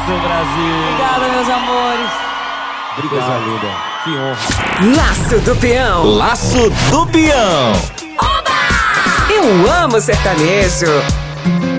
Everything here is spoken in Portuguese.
do Brasil. Obrigada, meus amores. Obrigado, linda. Que honra. Laço do Peão. Laço do Peão. Eu amo sertanejo.